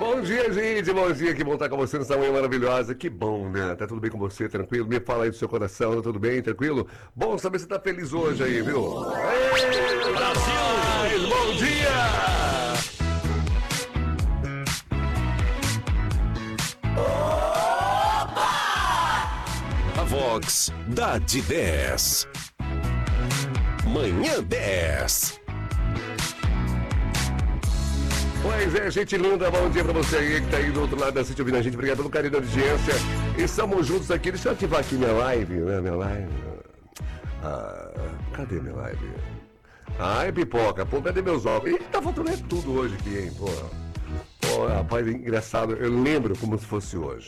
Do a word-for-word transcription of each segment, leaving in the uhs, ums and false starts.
Bom dia, gente, bom dia, que bom estar com você nessa manhã maravilhosa, que bom, né? Tá tudo bem com você, tranquilo? Me fala aí do seu coração, tá tudo bem, tranquilo? Bom saber se você tá feliz hoje aí, viu? Ei, Brasil! Bom dia! A Vox dá de dez. Manhã dez. Pois é, gente linda, bom dia pra você aí que tá aí do outro lado da City ouvindo a gente. Obrigado pelo carinho da audiência. Estamos juntos aqui. Deixa eu ativar aqui minha live, né? Minha live. Ah, cadê minha live? Ai, pipoca, pô, cadê meus óculos? Ih, tá faltando é tudo hoje aqui, hein, pô. Pô, rapaz, engraçado. Eu lembro como se fosse hoje.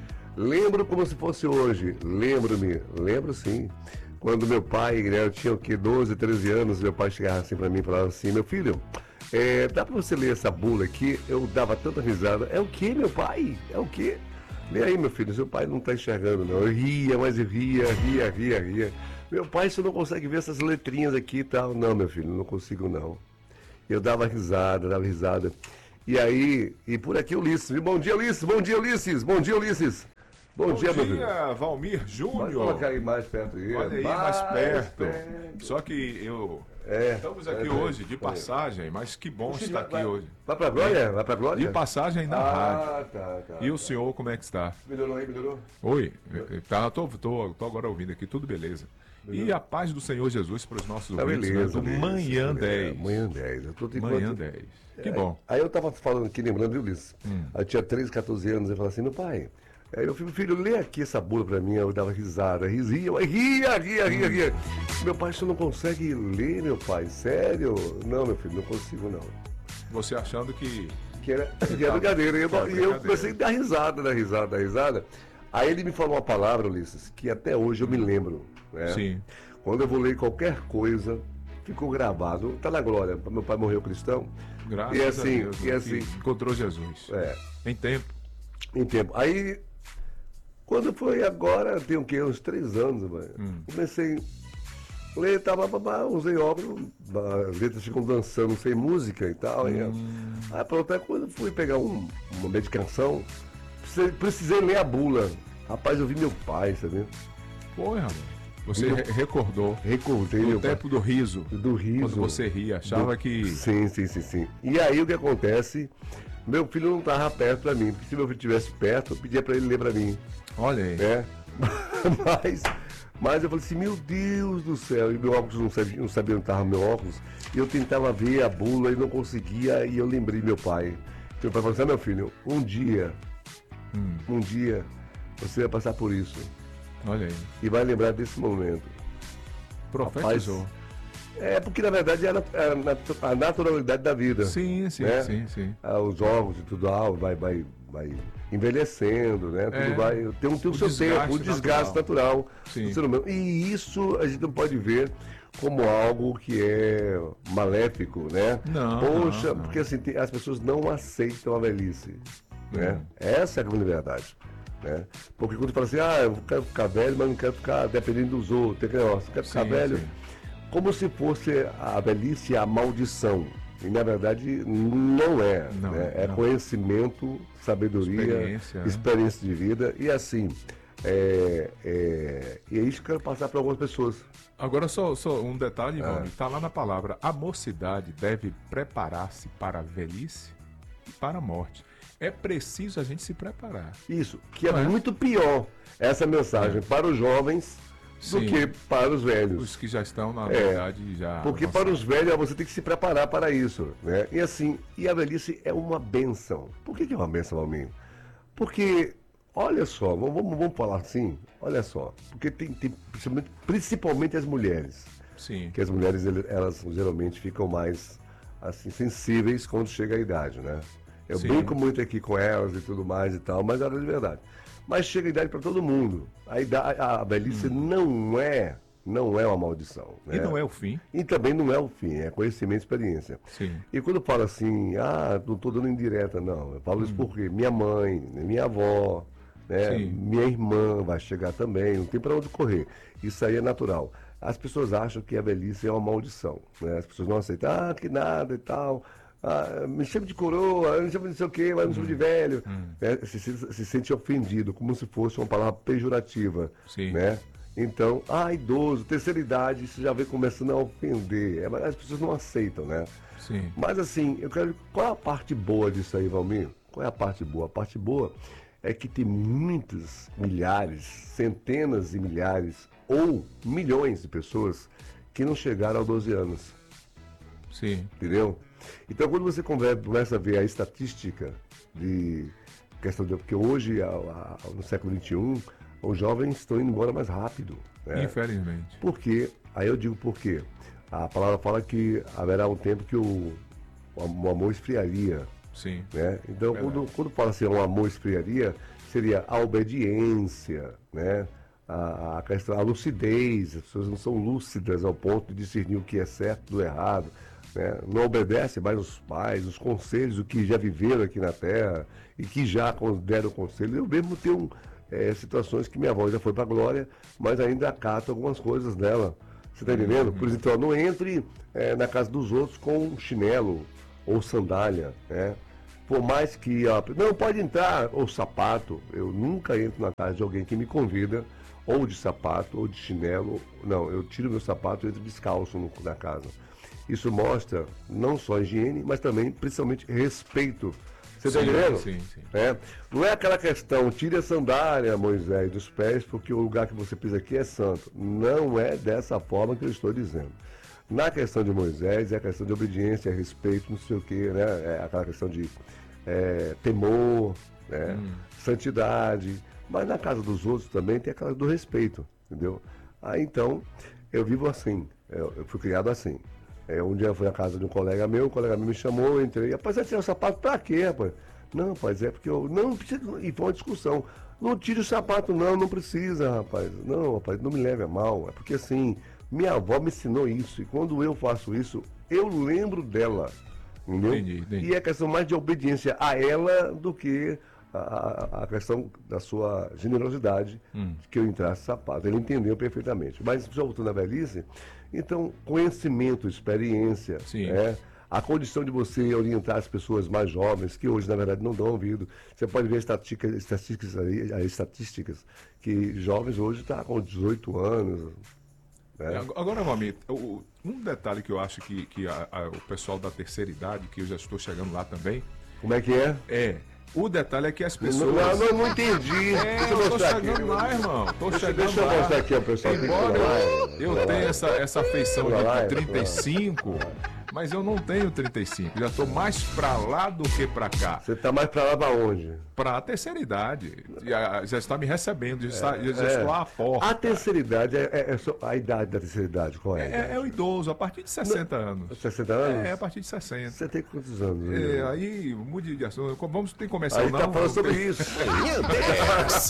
Lembro como se fosse hoje. Lembro-me, lembro sim. Quando meu pai, né, eu tinha o quê? doze, treze anos, meu pai chegava assim pra mim e falava assim: meu filho, é, dá pra você ler essa bula aqui? Eu dava tanta risada. É o quê, meu pai? É o quê? Lê aí, meu filho, seu pai não tá enxergando, não. Eu ria, mas eu ria, ria, ria, ria. Meu pai, você não consegue ver essas letrinhas aqui e tal. Não, meu filho, não consigo, não. Eu dava risada, dava risada. E aí, e por aqui Ulisses. Bom dia, Ulisses. Bom dia, Ulisses. Bom dia, Ulisses. Bom, Bom dia, dia, meu filho. Valmir Júnior. Pode colocar aí mais perto aí. Olha aí, mais, mais perto. perto. Só que eu... É, Estamos aqui é, hoje de é. passagem, mas que bom Você estar vai- aqui vai- hoje. Vai pra Glória? Vai pra Glória? De passagem na rádio. Ah, tá, tá. E o tá. senhor, como é que está? Melhorou aí, melhorou? Oi, tá, tô, tô, tô agora ouvindo aqui, tudo beleza. E a paz do Senhor Jesus para os nossos Tá ouvintes, beleza. né, do beleza, Manhã beleza. dez. Manhã dez. Eu tô te Manhã enquanto- dez. Que É, bom. Aí eu tava falando aqui, lembrando, viu, Ulisses? Hum. Eu tinha treze, catorze anos, eu falava assim, meu pai, aí eu falei, filho, lê aqui essa bula pra mim, eu dava risada, ria, eu ria, ria, ria, ria. Meu pai, você não consegue ler, meu pai? Sério? Não, meu filho, não consigo, não. Você achando que... Que era, que era brincadeira. E eu, Que era e eu brincadeira. comecei a dar risada, dar risada, dar risada. Aí ele me falou uma palavra, Ulisses, que até hoje eu me lembro. Né? Sim. Quando eu vou ler qualquer coisa, ficou gravado. Tá na glória. Meu pai morreu cristão. Graças E assim, a Deus, e né, assim- que encontrou Jesus. É, Em tempo. em tempo. Aí, quando foi agora, tem o quê? Uns três anos, mano. Hum. Comecei a ler, tava, babá, usei óculos, as letras ficam dançando sem música e tal. E, Hum. aí pronto, aí quando eu fui pegar um- uma medicação, precisei, precisei ler a bula. Rapaz, eu vi meu pai, sabe? Foi, rapaz. Você Eu- re- recordou Recordei o meu pai. tempo do riso. Do riso. Quando você ria, achava Do- que... Sim, sim, sim, sim. E aí o que acontece? Meu filho não estava perto pra mim, porque se meu filho estivesse perto, eu pedia pra ele ler pra mim, Olha aí. né? mas, mas eu falei assim, meu Deus do céu, e meu óculos não sabia, não sabia onde estava meu óculos, e eu tentava ver a bula e não conseguia, e eu lembrei meu pai. Meu pai falou assim, ah, meu filho, um dia, Hum, um dia, você vai passar por isso, olha aí. e vai lembrar desse momento. Profetizou. É porque na verdade é a, nat- é a nat- a naturalidade da vida. Sim, sim, né? sim, sim. Ah, os órgãos e tudo ah, vai, vai, vai envelhecendo, né? Tudo É. vai. Tem um, tem o O seu desgaste tempo, o desgaste natural, Sim. do ser humano. E isso a gente não pode ver como algo que é maléfico, né? Não, Poxa, não, não. porque assim, tem- as pessoas não aceitam a velhice. Né? Hum. Essa é a grande verdade. Né? Porque quando fala assim, ah, eu quero ficar velho, mas não quero ficar dependendo dos outros, tem aquele negócio, quero ficar Sim, velho. sim. Como se fosse a velhice a maldição. E na verdade não é. Não, né? É não. conhecimento, sabedoria, Experiência, né? experiência de vida. E assim, é, é, e é isso que eu quero passar para algumas pessoas. Agora só, só um detalhe, É. Ivan, está lá na palavra, a mocidade deve preparar-se para a velhice e para a morte. É preciso a gente se preparar. Isso, que é, Não é? muito pior essa mensagem para os jovens do Sim. que para os velhos. Os que já estão na É, verdade já. Porque avançados. para os velhos você tem que se preparar para isso, né? E assim, e a velhice é uma benção. Por que, que é uma benção, Valmir? Porque, olha só, vamos, vamos, vamos falar assim, olha só, porque tem, tem principalmente, principalmente as mulheres, Sim. que as mulheres ele- elas geralmente ficam mais assim sensíveis quando chega a idade, né? Eu Sim. brinco muito aqui com elas e tudo mais e tal, mas é de verdade. Mas chega a idade para todo mundo. A, idade, a velhice não é, não é uma maldição. Hum. E né? não é o fim. E também não é o fim, é conhecimento e experiência. Sim. E quando eu falo assim, ah, não estou dando indireta, não. Eu falo isso porque minha mãe, né, minha avó, né, Sim. minha irmã vai chegar também, não tem para onde correr. Isso aí é natural. As pessoas acham que a velhice é uma maldição. Né? As pessoas não aceitam, ah, que nada e tal. ah, me chama de coroa, me chama de não sei o quê, mas me chama de velho. Né? Se, se, se sente ofendido, como se fosse uma palavra pejorativa. Sim. Né? Então, ah, idoso, terceira idade, isso já vem começando a ofender. É, mas as pessoas não aceitam, né? Sim. Mas assim, eu quero. Qual é a parte boa disso aí, Valmir? Qual é a parte boa? A parte boa é que tem muitos, milhares, centenas de milhares ou milhões de pessoas que não chegaram aos doze anos. Sim. Entendeu? Então, quando você começa a ver a estatística de questão de. Porque hoje, a, a, no século vinte e um, os jovens estão indo embora mais rápido. Né? Infelizmente. Por quê? Aí eu digo por quê. A palavra fala que haverá um tempo que o, o amor esfriaria. Sim. Né? Então, quando, quando fala assim, um amor esfriaria, seria a obediência, né? a, a, questão, a lucidez. As pessoas não são lúcidas ao ponto de discernir o que é certo do errado. Né? Não obedece mais os pais, os conselhos, o que já viveram aqui na Terra e que já deram conselho. Eu mesmo tenho é, situações que minha avó já foi para a glória, mas ainda acato algumas coisas dela. Você está entendendo? Por exemplo, ó, não entre é, na casa dos outros com chinelo ou sandália, né? Por mais que... Ó, não, pode entrar, ou sapato. Eu nunca entro na casa de alguém que me convida, ou de sapato, ou de chinelo. Não, eu tiro meu sapato e entro descalço no, na casa. Isso mostra não só higiene, mas também, principalmente, respeito. Você está entendendo? Sim, sim. É? Não é aquela questão, tire a sandália, Moisés, dos pés, porque o lugar que você pisa aqui é santo. Não é dessa forma que eu estou dizendo. Na questão de Moisés, é a questão de obediência, respeito, não sei o quê, né? É aquela questão de é, temor, né? Hum. Santidade. Mas na casa dos outros também tem aquela do respeito, entendeu? Aí então, eu vivo assim, eu, eu fui criado assim. É, um dia eu fui à casa de um colega meu, o colega meu me chamou, eu entrei, rapaz, você tira o sapato pra quê, rapaz? Não, rapaz, é porque eu. Não, não precisa. E foi uma discussão. Não tire o sapato, não, não precisa, rapaz. Não, rapaz, não me leve a mal. É porque assim, minha avó me ensinou isso. E quando eu faço isso, eu lembro dela. Entendeu? Entendi, entendi. E é questão mais de obediência a ela do que a, a questão da sua generosidade hum. que eu entrasse sapato. Ele entendeu perfeitamente. Mas, já voltando à velhice, então, conhecimento, experiência, né? A condição de você orientar as pessoas mais jovens, que hoje, na verdade, não dão ouvido. Você pode ver estatísticas, estatísticas, aí, estatísticas que jovens hoje estão tá com dezoito anos. Né? Agora, Valmir, um detalhe que eu acho que, que a, a, o pessoal da terceira idade, que eu já estou chegando lá também... Como é que é? É... O detalhe é que as pessoas... Não, não, não entendi. É, deixa eu tô chegando aqui. lá, irmão. Tô deixa, chegando deixa eu lá. mostrar aqui, ó, pessoal. Embora eu, eu tenha essa, essa feição lá, de trinta e cinco, mas eu não tenho trinta e cinco. Já tô mais pra lá do que pra cá. Você tá mais pra lá pra onde? Pra terceira idade. Já, já está me recebendo, já, está, é, já é. estou à porta. A terceira idade é, é, é só a idade da terceira idade, qual é? É, é o idoso, a partir de sessenta não, anos. sessenta anos? É, a partir de sessenta. Você tem quantos anos? É, aí, mude de assunto. Vamos ter comercial, aí não? Tá falando sobre tem... isso. Meu Deus!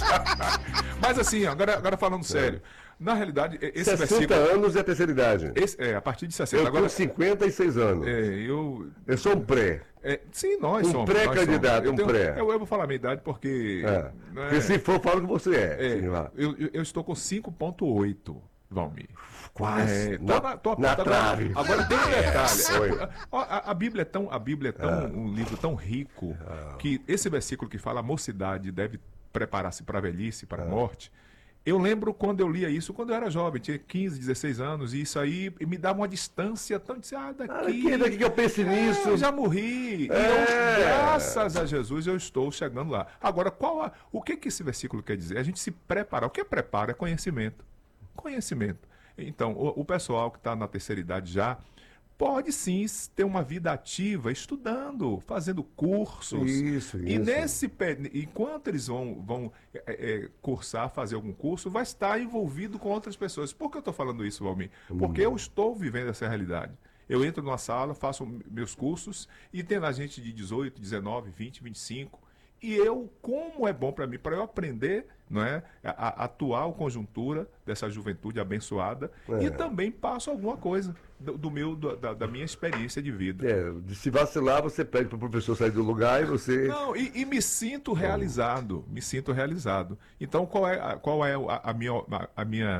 Mas assim, agora, agora falando sério. Na realidade, esse sessenta versículo... anos é a terceira idade. Esse, é, a partir de sessenta. Eu agora, tenho cinquenta e seis anos. É, eu... Eu sou um pré. É, sim, nós um somos. Pré-candidato, um tenho, pré. Eu, eu vou falar a minha idade porque... É. Né, Porque se for, fala que você é. é Sim, lá. eu, eu, eu estou com cinco ponto oito, Valmir. Quase. É, tô na, na, tô, na agora, trave. agora tem um detalhe. É. A, a, a Bíblia é tão, a Bíblia é tão Ah. um livro tão rico Ah. que esse versículo que fala a mocidade deve preparar-se para a velhice, para a Ah. morte. Eu lembro quando eu lia isso, quando eu era jovem, tinha quinze, dezesseis anos, e isso aí me dava uma distância tão de ah, daqui. Ah, daqui, daqui que eu pense É, nisso. eu já morri. É. E eu, graças a Jesus, eu estou chegando lá. Agora, qual a, o que, que esse versículo quer dizer? A gente se preparar. O que é preparo? É conhecimento. Conhecimento. Então, o, o pessoal que está na terceira idade já pode sim ter uma vida ativa, estudando, fazendo cursos. Isso, E isso. nesse enquanto eles vão, vão é, é, cursar, fazer algum curso, vai estar envolvido com outras pessoas. Por que eu estou falando isso, Valmir? Porque eu estou vivendo essa realidade. Eu entro numa sala, faço meus cursos e tem lá gente de dezoito, dezenove, vinte, vinte e cinco. E eu, como é bom para mim, para eu aprender, não é, a, a atual conjuntura dessa juventude abençoada, É. e também passo alguma coisa do, do meu, do, da, da minha experiência de vida. É, se vacilar, você pede para o professor sair do lugar e você... Não, e, e me sinto realizado, me sinto realizado. Então, qual é, a- qual é a, a minha, a, a minha,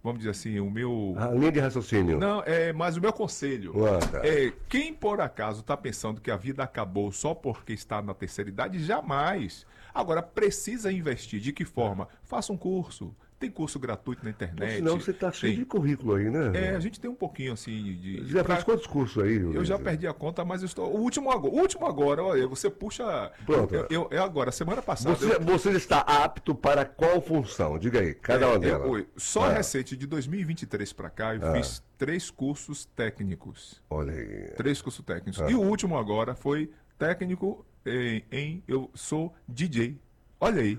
vamos dizer assim, o meu... A linha de raciocínio. Não, é, mas o meu conselho Ah, tá. é, quem por acaso está pensando que a vida acabou só porque está na terceira idade, jamais. Agora, precisa investir. De que forma? Faça um curso. Tem curso gratuito na internet. Senão você tá cheio tem- de currículo aí, né? É, a gente tem um pouquinho assim de... de Já pra- fez quantos cursos aí? Eu já Luiz? perdi a conta, mas eu estou... O último agora, o último agora, olha, você puxa... Pronto. Eu, eu- é agora, semana passada... Você, eu- você está apto para qual função? Diga aí, cada uma É, delas. eu- só Ah, recente de dois mil e vinte e três para cá, eu fiz três cursos técnicos. Olha aí. Três cursos técnicos. Ah. E o último agora foi técnico em, em- eu sou D J. Olha aí.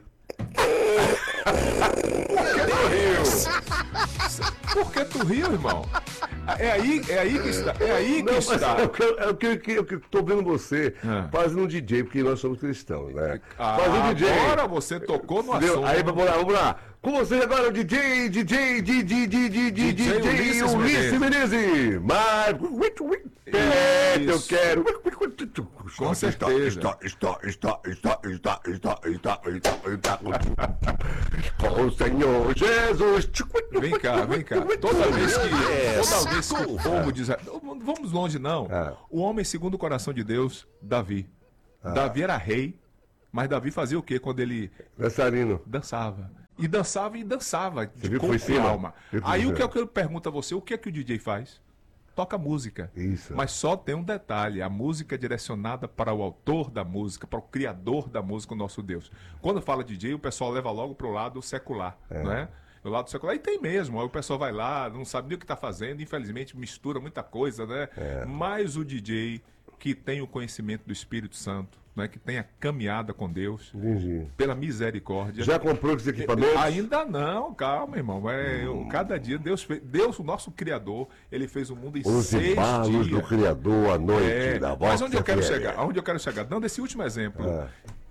Por que tu riu, irmão? É aí, é aí que está. É aí que Não, mas está. é o que eu- é o que eu que- eu que estou vendo você Ah. fazendo um D J, porque nós somos cristãos, né? Ah, Fazendo D J. agora você tocou no Entendeu? assunto. Aí vamos lá, vamos lá. Com você agora o D J, D J, D J, D J, D J, D J D J Ulisses Ulisses Menezes. Mas, é, eu Isso. quero. Com certeza. Está, está, está, está, está, está, está, está, está, com o Senhor Jesus. Vem cá, vem cá. Toda vez que, toda vez que o Yes. povo diz. Não vamos longe, não. Ah. O homem segundo o coração de Deus, Davi. Davi era rei, mas Davi fazia o quê quando ele Dançarino. dançava? E dançava e dançava, de viu que corpo foi e cima? alma. Viu que Aí foi o que, é cima? que eu pergunto a você, o que é que o D J faz? Toca música. Isso. Mas só tem um detalhe, a música é direcionada para o autor da música, para o criador da música, o nosso Deus. Quando fala D J, o pessoal leva logo para o lado secular, não é? O lado secular, e tem mesmo, aí o pessoal vai lá, não sabe nem o que está fazendo, infelizmente mistura muita coisa, né? Mas o D J que tem o conhecimento do Espírito Santo, né? Que tem a caminhada com Deus, Entendi. pela misericórdia. Já comprou esses equipamentos? Ainda não, calma, irmão. É, eu- cada dia Deus fez, Deus, o nosso Criador, ele fez o mundo em Os seis embalos do dias. Criador à noite É, da voz. mas onde eu quero chegar? Aonde eu quero chegar? Dando esse último exemplo. É.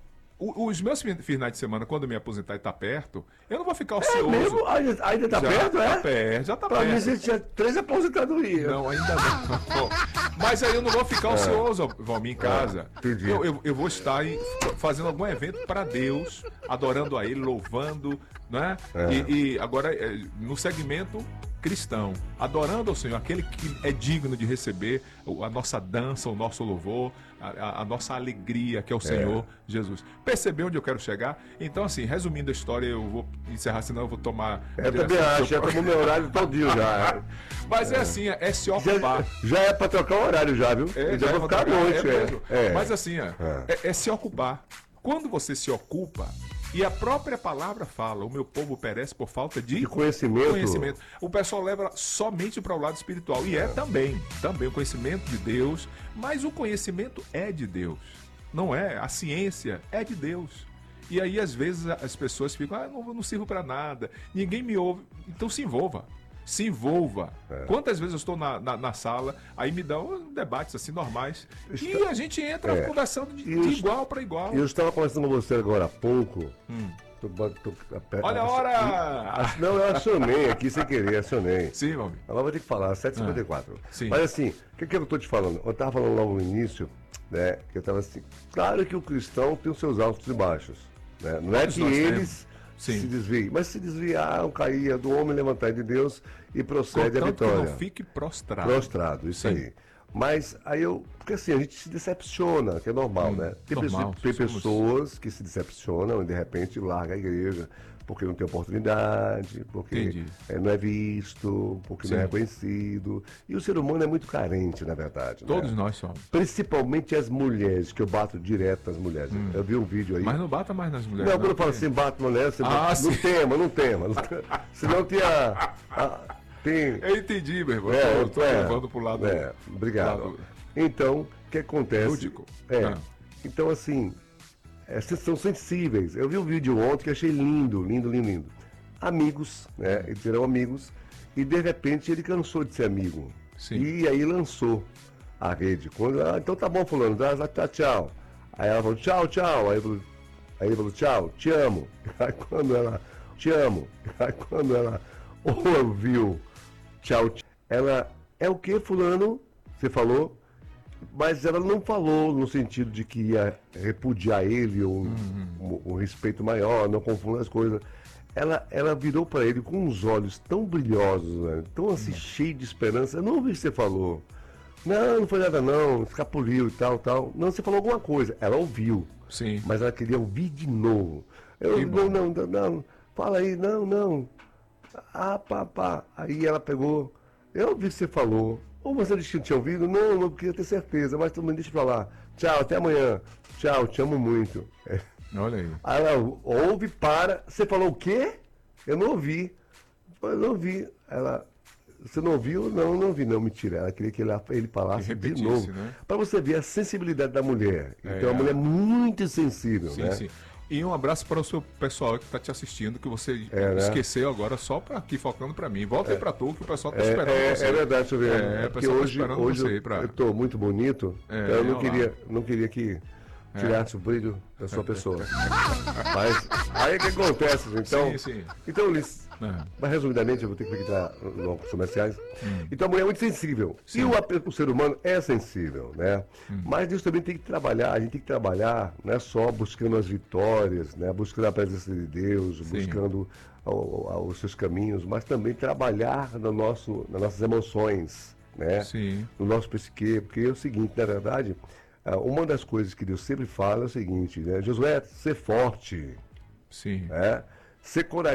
O- os meus fin- finais de semana, quando eu me aposentar e tá perto, eu não vou ficar É ocioso. mesmo? Ainda, ainda tá já perto, tá é? perto, já tá Pra mim, perto. você tinha três aposentadorias. Não, ainda não. Mas aí eu não vou ficar ocioso, Valmir, em casa. É, entendi. Eu, eu, eu vou estar em- fazendo algum evento para Deus, adorando a Ele, louvando, né? É. E, e agora, é, no segmento cristão, adorando ao Senhor, aquele que é digno de receber o- a nossa dança, o nosso louvor, a, a- a nossa alegria, que é o Senhor Jesus. Percebeu onde eu quero chegar? Então, assim, resumindo a história, eu vou encerrar, senão eu vou tomar... a Eu também direção do acho, seu já tomou meu horário todinho já. Mas é assim, é, é se ocupar. Já, já é pra trocar o horário já, viu? É, já já vou é ficar à pra- noite, é é. mesmo. É. Mas assim, ó, é. é se ocupar. Quando você se ocupa, e a própria palavra fala, o meu povo perece por falta de, De conhecimento. conhecimento. O pessoal leva somente para o lado espiritual. E é também, também o conhecimento de Deus, mas o conhecimento é de Deus. Não é? A ciência é de Deus. E aí, às vezes, as pessoas ficam, ah, não, não sirvo para nada, ninguém me ouve. Então se envolva. Se envolva. Quantas vezes eu estou na, na, na sala, aí me dão debates assim normais. E Está- a gente entra É. conversando de, E de os- igual para igual. E eu estava conversando com você agora há pouco. Tô- tô- tô- Olha a hora! Ah, Não, eu acionei aqui sem querer, acionei. Sim, Valmir. Agora vou ter que falar, sete e cinquenta e quatro. sim. Mas assim, o que, que eu tô te falando? Eu tava falando logo no início, né? Que eu tava assim, claro que o cristão tem os seus altos e baixos. Né? Não é Todos que nós eles temos. Sim. se desviem, mas se desviar, cair do homem, levantar de Deus e procede a Contanto que vitória. não fique prostrado. Prostrado, isso Sim. aí. Mas aí eu. Porque assim, a gente se decepciona, que é normal, Hum, né? Tem, normal, pessoas, tem somos- pessoas que se decepcionam e de repente larga a igreja porque não tem oportunidade, porque Entendi. eh, não é visto, porque não é Sim. reconhecido. E o ser humano é muito carente, na verdade. né? Todos nós somos. Principalmente as mulheres, que eu bato direto nas mulheres. Eu vi um vídeo aí. Hum. Mas não bata mais nas mulheres. Não, quando eu falo porque- assim, bato mulher, você Ah, bate, sim. no tema, no tema. no tema. Senão tinha. a- tem. Eu entendi, meu irmão. É, eu tô é, levando pro lado. é, obrigado. lado- Então, o que acontece? Lúdico. É. Ah. Então, assim, é, vocês são sensíveis. Eu vi um vídeo ontem que achei lindo, lindo, lindo, lindo. Amigos, né? Eles eram amigos, e de repente ele cansou de ser amigo. Sim. E aí lançou a rede. Quando, ah, então tá bom, fulano, tá, tá, tchau. Aí ela falou, tchau, tchau. Aí ele falou, aí ele falou, tchau, te amo. Aí quando ela, te amo. Aí quando ela ouviu, tchau, tchau, ela, é o que, fulano? Você falou? Mas ela não falou no sentido de que ia repudiar ele ou um, um respeito maior, não confunda as coisas. ela, ela virou para ele com uns olhos tão brilhosos, né? Tão assim, cheio de esperança. Eu não ouvi o que você falou. Não, não foi nada não, escapuliu e tal, tal. Não, você falou alguma coisa. Ela ouviu, Sim. mas ela queria ouvir de novo. Eu, Que não, bom. não, não, não, fala aí, não, não. Ah, pá, pá. Aí ela pegou, eu ouvi o que você falou. Ou você disse que não tinha ouvido? Não, não queria ter certeza, mas também deixa pra lá. Tchau, até amanhã. Tchau, te amo muito. É. Olha aí. Aí ela ouve, para. Você falou o quê? Eu não ouvi. Eu não ouvi. Ela, você não ouviu? Não, não ouvi. Não, mentira. Ela queria que ele, ele falasse Que de repetisse, novo. né? Para você ver a sensibilidade da mulher. É. Então, é uma mulher muito sensível, Sim, né? sim. E um abraço para o seu pessoal que está te assistindo, que você É, né? esqueceu agora só para aqui focando para mim. Volta aí para tu, que o pessoal está É, esperando é, você. é verdade, deixa eu ver. É, o porque pessoal tá hoje, esperando hoje você eu, aí pra- eu tô muito bonito. É, então eu não olha queria, lá. não queria que tirasse o brilho da sua pessoa. Mas aí o que acontece? Então, Sim, sim. então Ulisses, É. mas resumidamente, eu vou ter que ficar nos comerciais. Hum. Então a mulher é muito sensível. E o, ape- o ser humano é sensível, né? Hum. Mas isso também tem que trabalhar, a gente tem que trabalhar, não é só buscando as vitórias, né? Buscando a presença de Deus, buscando o- o- os seus caminhos, mas também trabalhar no nosso, nas nossas emoções, né? Sim. No nosso psique, porque é o seguinte, na verdade, ah, uma das coisas que Deus sempre fala é o seguinte, né? Josué, ser forte, Sim. né? Ser corajoso.